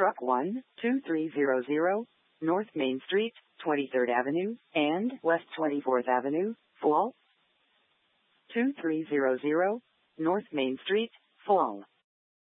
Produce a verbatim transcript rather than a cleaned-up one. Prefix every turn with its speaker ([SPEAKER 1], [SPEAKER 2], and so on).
[SPEAKER 1] truck one two three zero zero, North Main Street, twenty-third Avenue, and West twenty-fourth Avenue, Fall. two three zero zero, North Main Street, Fall.